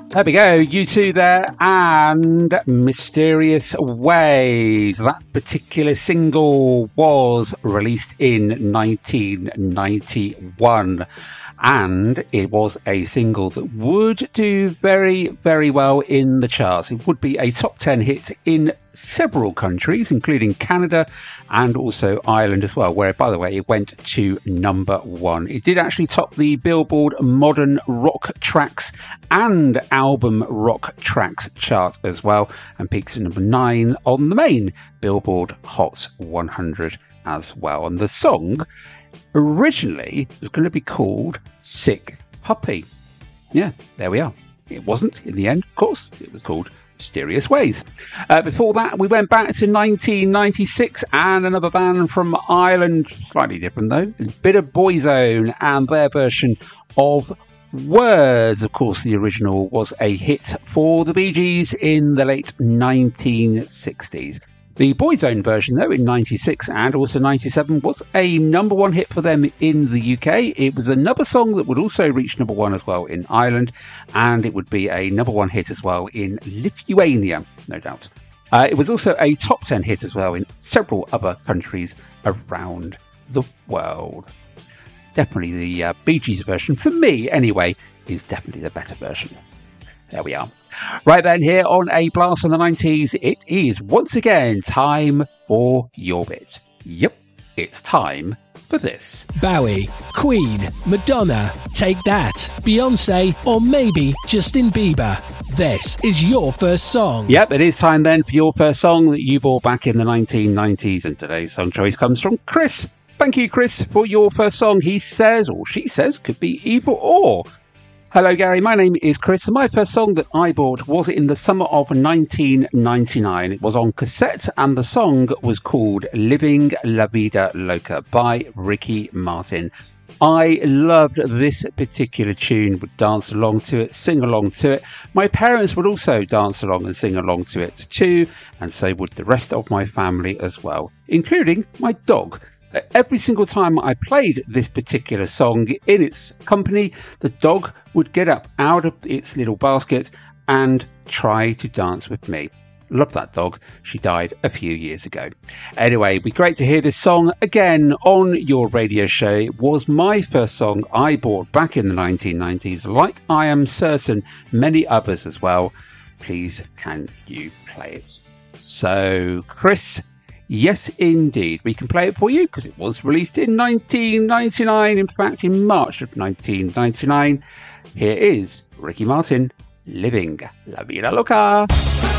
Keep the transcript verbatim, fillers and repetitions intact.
There we go, U two there, and Mysterious Ways. That particular single was released in nineteen ninety-one, and it was a single that would do very, very well in the charts. It would be a top ten hit in several countries, including Canada and also Ireland as well, where, by the way, it went to number one. It did actually top the Billboard Modern Rock Tracks and Album Rock Tracks chart as well, and peaks at number nine on the main Billboard Hot one hundred as well. And the song originally was going to be called Sick Puppy. Yeah, there we are. It wasn't in the end, of course. It was called Mysterious Ways. Uh, before that, we went back to nineteen ninety-six and another band from Ireland, slightly different though, a bit of Boyzone and their version of Words. Of course, the original was a hit for the Bee Gees in the late nineteen sixties. The Boyzone version, though, in ninety-six and also ninety-seven was a number one hit for them in the U K. It was another song that would also reach number one as well in Ireland, and it would be a number one hit as well in Lithuania, no doubt. Uh, it was also a top ten hit as well in several other countries around the world. Definitely the uh, Bee Gees version, for me anyway, is definitely the better version. There we are. Right then, here on A Blast from the nineties, it is once again time for your bit. Yep, it's time for this. Bowie, Queen, Madonna, Take That, Beyonce, or maybe Justin Bieber. This is your first song. Yep, it is time then for your first song that you bought back in the nineteen nineties, and today's song choice comes from Chris. Thank you, Chris, for your first song. He says, or she says, could be either or. Hello, Gary. My name is Chris, and my first song that I bought was in the summer of nineteen ninety-nine. It was on cassette, and the song was called Living La Vida Loca by Ricky Martin. I loved this particular tune, would dance along to it, sing along to it. My parents would also dance along and sing along to it too, and so would the rest of my family as well, including my dog. Every single time I played this particular song in its company, the dog would get up out of its little basket and try to dance with me. Love that dog. She died a few years ago. Anyway, it'd be great to hear this song again on your radio show. It was my first song I bought back in the nineteen nineties, like I am certain many others as well. Please, can you play it? So, Chris, yes, indeed. We can play it for you because it was released in nineteen ninety-nine. In fact, in March of nineteen ninety-nine. Here is Ricky Martin, Living La Vida Loca.